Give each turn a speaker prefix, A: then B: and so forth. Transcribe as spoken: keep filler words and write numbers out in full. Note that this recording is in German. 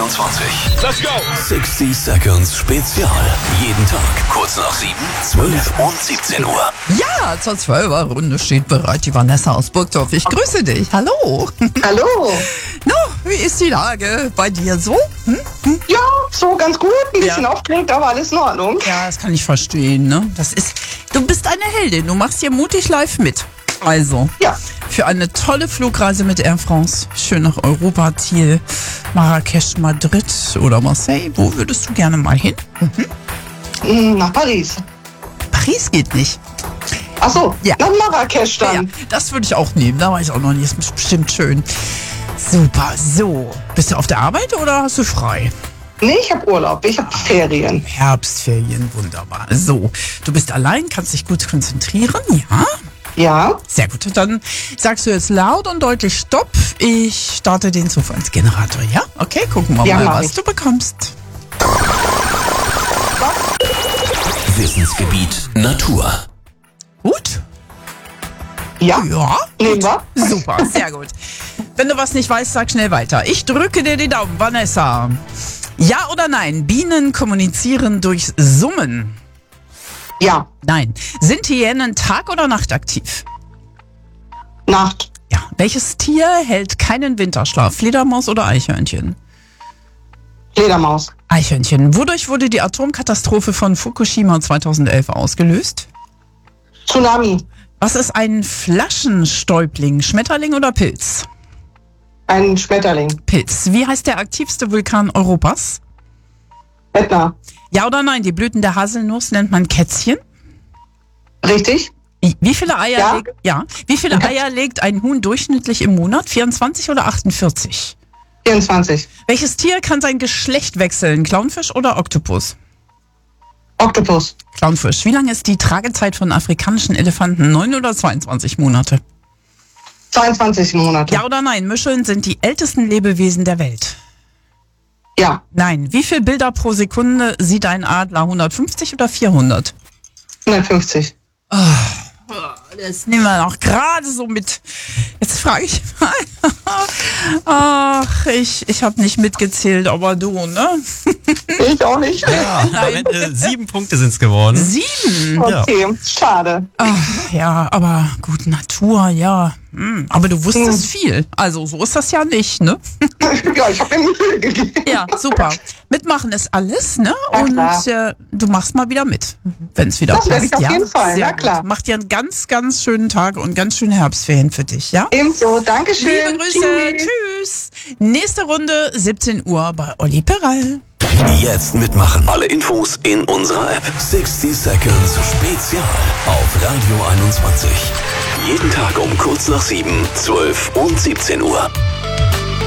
A: einundzwanzig.
B: Let's go!
A: sechzig Seconds Spezial. Jeden Tag kurz nach sieben, zwölf und siebzehn Uhr.
C: Ja, zur zwölfer Runde steht bereit die Vanessa aus Burgdorf. Ich grüße dich. Hallo.
D: Hallo.
C: No, wie ist die Lage bei dir so? Hm? Hm?
D: Ja, so ganz gut. Ein bisschen
C: Ja.
D: aufgeregt, aber alles in Ordnung.
C: Ja, das kann ich verstehen, ne? Das ist, du bist eine Heldin. Du machst hier mutig live mit. Also,
D: Ja.
C: für eine tolle Flugreise mit Air France, schön nach Europa, Ziel Marrakesch, Madrid oder Marseille. Wo würdest du gerne mal hin?
D: Mm, Nach Paris.
C: Paris geht nicht.
D: Ach so,
C: Ja.
D: nach Marrakesch
C: Ja,
D: dann.
C: das würde ich auch nehmen. Da war ich auch noch nie. Ist bestimmt schön. Super. So, bist du auf der Arbeit oder hast du frei?
D: Nee, ich habe Urlaub. Ich habe Ferien.
C: Herbstferien, wunderbar. So, du bist allein, kannst dich gut konzentrieren, ja?
D: Ja.
C: Sehr gut. Dann sagst du jetzt laut und deutlich Stopp. Ich starte den Zufallsgenerator, ja? Okay, gucken wir
D: Ja,
C: mal,
D: mach
C: was
D: ich.
C: du bekommst.
A: Wissensgebiet Natur.
C: Gut?
D: Ja.
C: Ja.
D: Nehmen wir.
C: Super, sehr gut. Wenn du was nicht weißt, sag schnell weiter. Ich drücke dir die Daumen, Vanessa. Ja oder nein? Bienen kommunizieren durch Summen.
D: Ja.
C: Nein. Sind Hyänen tag- oder nachtaktiv?
D: Nacht.
C: Ja. Welches Tier hält keinen Winterschlaf? Fledermaus oder Eichhörnchen?
D: Fledermaus.
C: Eichhörnchen. Wodurch wurde die Atomkatastrophe von Fukushima zweitausendelf ausgelöst?
D: Tsunami.
C: Was ist ein Flaschenstäubling? Schmetterling oder Pilz?
D: Ein Schmetterling.
C: Pilz. Wie heißt der aktivste Vulkan Europas?
D: Ätna.
C: Ja oder nein? Die Blüten der Haselnuss nennt man Kätzchen.
D: Richtig?
C: Wie viele Eier,
D: Ja.
C: legt, ja. Wie viele Eier legt ein Huhn durchschnittlich im Monat? vierundzwanzig oder achtundvierzig?
D: vierundzwanzig.
C: Welches Tier kann sein Geschlecht wechseln? Clownfisch oder Oktopus?
D: Oktopus.
C: Clownfisch. Wie lange ist die Tragezeit von afrikanischen Elefanten? neun oder zweiundzwanzig Monate?
D: zweiundzwanzig Monate.
C: Ja oder nein? Muscheln sind die ältesten Lebewesen der Welt.
D: Ja.
C: Nein. Wie viele Bilder pro Sekunde sieht ein Adler? hundertfünfzig oder vierhundert?
D: hundertfünfzig.
C: Das nehmen wir noch gerade so mit. Jetzt frage ich mal. Ach, ich, ich habe nicht mitgezählt, aber du, ne?
D: Ich auch nicht.
E: Ja, am Ende sieben Punkte sind es geworden.
C: Sieben.
D: Okay, schade.
C: Ach, ja, aber gut, Natur, ja. Hm, aber du wusstest viel. Also so ist das ja nicht, ne?
D: Ja, ich habe mir Mühe gegeben.
C: Ja, super. Mitmachen ist alles, ne?
D: Ja,
C: Und
D: klar.
C: äh, du machst mal wieder mit, wenn es wieder
D: Das
C: passt.
D: werde ich auf
C: ja?
D: jeden Fall,
C: Sehr
D: na
C: gut.
D: klar.
C: Mach dir einen ganz, ganz schönen Tag und ganz schöne Herbstferien für dich, ja?
D: Ebenso. Dankeschön.
C: Liebe Grüße, tschüss. Nächste Runde, siebzehn Uhr bei Olli Peral.
A: Jetzt mitmachen. Alle Infos in unserer App. sechzig Seconds Spezial auf Radio einundzwanzig. Jeden Tag um kurz nach sieben, zwölf und siebzehn Uhr.